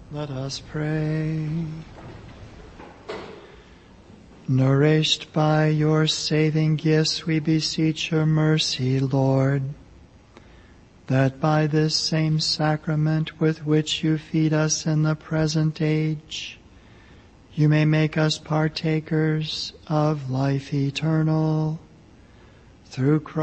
Let us pray. Nourished by your saving gifts, we beseech your mercy, Lord, that by this same sacrament with which you feed us in the present age, you may make us partakers of life eternal. Through Christ